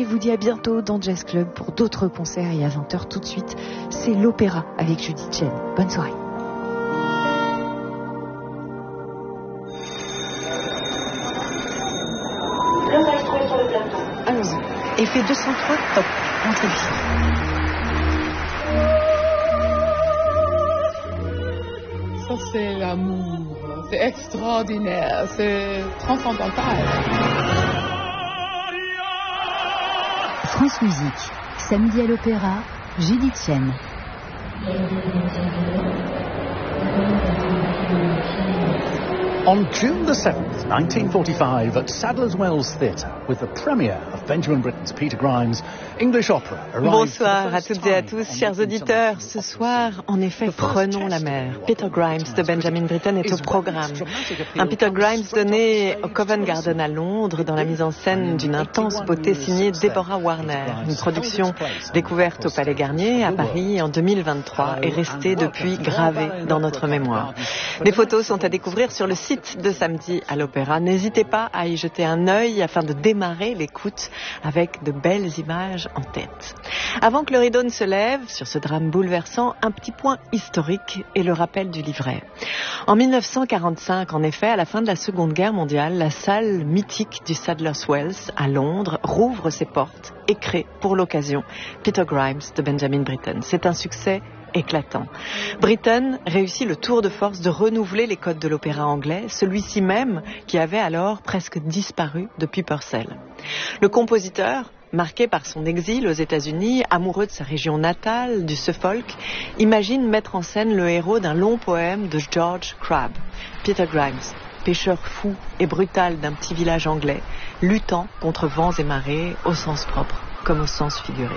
vous dit à bientôt dans Jazz Club pour d'autres concerts et à 20h tout de suite, c'est l'opéra avec Judith Chen. Bonne soirée. Le maestro est sur le plateau. Allons-y. Effet 203, top. Entrez vite. Ça, c'est l'amour. C'est extraordinaire. C'est transcendantal. France Musique, samedi à l'Opéra, Judith Chen. On June the 7th, 1945, at Sadler's Wells Theatre, with the premiere of Benjamin Britten's Peter Grimes' English opera. Bonsoir à toutes et à tous, chers auditeurs. Ce soir, en effet, prenons la mer. Peter Grimes de Benjamin Britten est au programme. Un Peter Grimes donné au Covent Garden à Londres dans la mise en scène d'une intense beauté signée Deborah Warner. Une production découverte au Palais Garnier à Paris en 2023 et restée depuis gravée dans notre mémoire. Des photos sont à découvrir sur le site de samedi à l'Opéra. N'hésitez pas à y jeter un œil afin de démarrer l'écoute avec de belles images en tête. Avant que le rideau ne se lève sur ce drame bouleversant, un petit point historique et le rappel du livret. En 1945, en effet, à la fin de la Seconde Guerre mondiale, la salle mythique du Sadler's Wells à Londres rouvre ses portes et crée pour l'occasion Peter Grimes de Benjamin Britten. C'est un succès éclatant. Britten réussit le tour de force de renouveler les codes de l'opéra anglais, celui-ci même qui avait alors presque disparu depuis Purcell. Le compositeur, marqué par son exil aux États-Unis, amoureux de sa région natale, du Suffolk, imagine mettre en scène le héros d'un long poème de George Crabbe, Peter Grimes, pêcheur fou et brutal d'un petit village anglais, luttant contre vents et marées au sens propre comme au sens figuré.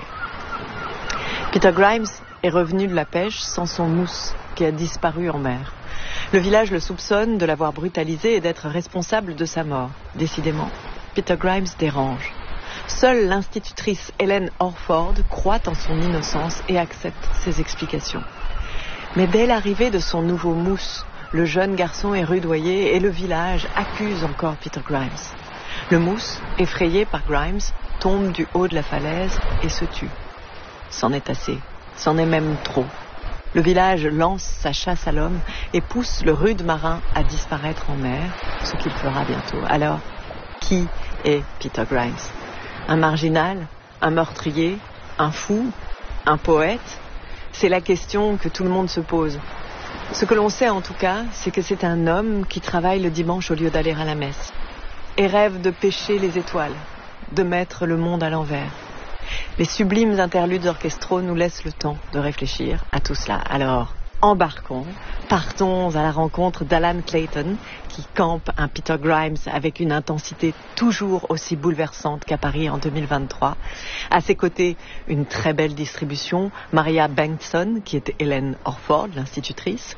Peter Grimes est revenu de la pêche sans son mousse qui a disparu en mer. Le village le soupçonne de l'avoir brutalisé et d'être responsable de sa mort. Décidément, Peter Grimes dérange. Seule l'institutrice Helen Orford croit en son innocence et accepte ses explications. Mais dès l'arrivée de son nouveau mousse, le jeune garçon est rudoyé et le village accuse encore Peter Grimes. Le mousse, effrayé par Grimes, tombe du haut de la falaise et se tue. C'en est assez. C'en est même trop. Le village lance sa chasse à l'homme et pousse le rude marin à disparaître en mer, ce qu'il fera bientôt. Alors, qui est Peter Grimes ? Un marginal ? Un meurtrier ? Un fou ? Un poète ? C'est la question que tout le monde se pose. Ce que l'on sait en tout cas, c'est que c'est un homme qui travaille le dimanche au lieu d'aller à la messe et rêve de pêcher les étoiles, de mettre le monde à l'envers. Les sublimes interludes orchestraux nous laissent le temps de réfléchir à tout cela. Alors, embarquons, partons à la rencontre d'Alan Clayton, qui campe un Peter Grimes avec une intensité toujours aussi bouleversante qu'à Paris en 2023. À ses côtés, une très belle distribution, Maria Bengtsson, qui est Helen Orford, l'institutrice,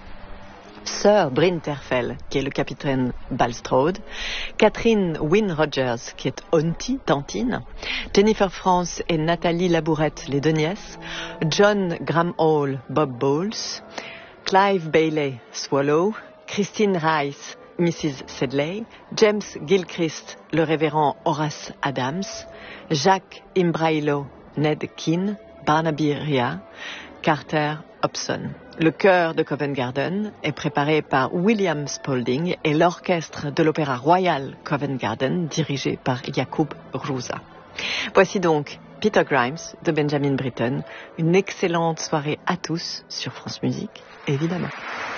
Sir Bryn Terfel, qui est le capitaine Balstrode, Catherine Wynne Rogers, qui est Auntie, Tantine, Jennifer France et Nathalie Labourette, les deux nièces, John Gramhall, Bob Bowles, Clive Bailey, Swallow, Christine Rice, Mrs. Sedley, James Gilchrist, le révérend Horace Adams, Jacques Imbrailo, Ned Keane, Barnaby Ria, Carter Hobson. Le chœur de Covent Garden est préparé par William Spalding et l'orchestre de l'Opéra Royal Covent Garden dirigé par Jakub Hrusa. Voici donc Peter Grimes de Benjamin Britten. Une excellente soirée à tous sur France Musique, évidemment.